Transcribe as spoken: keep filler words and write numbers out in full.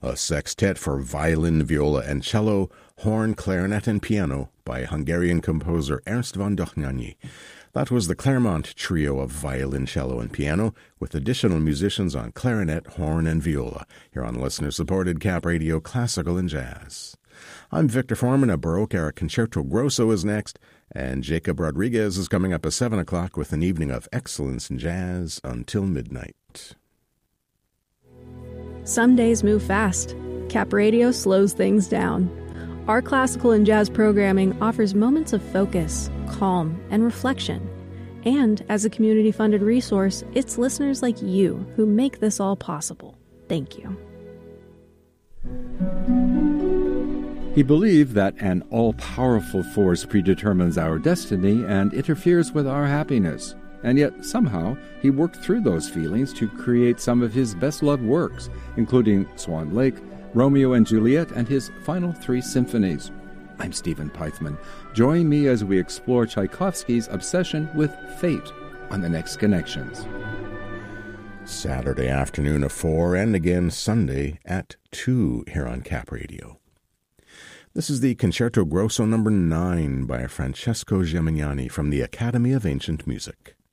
a sextet for violin, viola, and cello, horn, clarinet, and piano by Hungarian composer Ernst von Dohnányi. That was the Claremont Trio of violin, cello, and piano, with additional musicians on clarinet, horn, and viola, here on listener-supported Cap Radio Classical and Jazz. I'm Victor Foreman. A Baroque-era Concerto Grosso is next, and Jacob Rodriguez is coming up at seven o'clock with an evening of excellence in jazz until midnight. Some days move fast. Cap Radio slows things down. Our classical and jazz programming offers moments of focus, calm, and reflection. And as a community-funded resource, it's listeners like you who make this all possible. Thank you. He believed that an all-powerful force predetermines our destiny and interferes with our happiness. And yet, somehow, he worked through those feelings to create some of his best-loved works, including Swan Lake, Romeo and Juliet, and his final three symphonies. I'm Stephen Peithman. Join me as we explore Tchaikovsky's obsession with fate on the next Connections. Saturday afternoon at four, and again Sunday at two here on Cap Radio. This is the Concerto Grosso number nine by Francesco Gemignani from the Academy of Ancient Music.